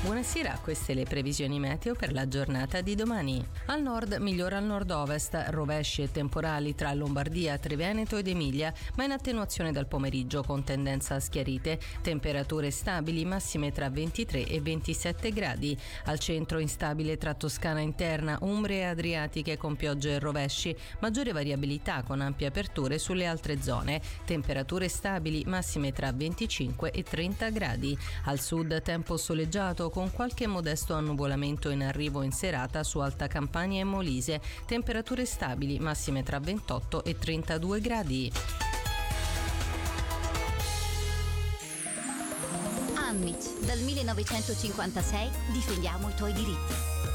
Buonasera, queste le previsioni meteo per la giornata di domani. Al nord migliora al nord-ovest, rovesci e temporali tra Lombardia, Triveneto ed Emilia, ma in attenuazione dal pomeriggio con tendenza a schiarite. Temperature stabili, massime tra 23 e 27 gradi. Al centro instabile tra Toscana interna, Umbria e Adriatiche con piogge e rovesci. Maggiore variabilità con ampie aperture sulle altre zone. Temperature stabili, massime tra 25 e 30 gradi. Al sud tempo soleggiato con qualche modesto annuvolamento in arrivo in serata su Alta Campania e Molise. Temperature stabili, massime tra 28 e 32 gradi. Anmit, dal 1956 difendiamo i tuoi diritti.